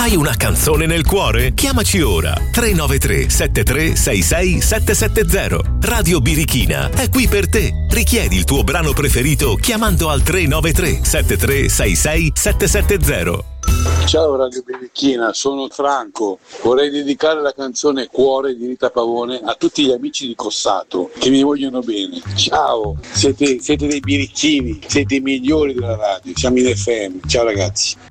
Hai una canzone nel cuore? Chiamaci ora 393 7366 770. Radio Birichina è qui per te. Richiedi il tuo brano preferito chiamando al 393 7366 770. Ciao Radio Birichina, sono Franco. Vorrei dedicare la canzone Cuore di Rita Pavone a tutti gli amici di Cossato che mi vogliono bene. Ciao, siete dei birichini, siete i migliori della radio. Siamo in FM. Ciao ragazzi.